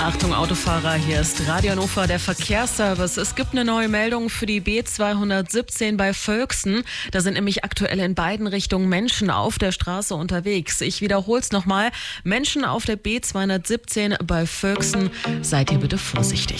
Achtung Autofahrer, hier ist Radio Hannover, der Verkehrsservice. Es gibt eine neue Meldung für die B217 bei Völksen. Da sind nämlich aktuell in beiden Richtungen Menschen auf der Straße unterwegs. Ich wiederhole es nochmal. Menschen auf der B217 bei Völksen. Seid ihr bitte vorsichtig.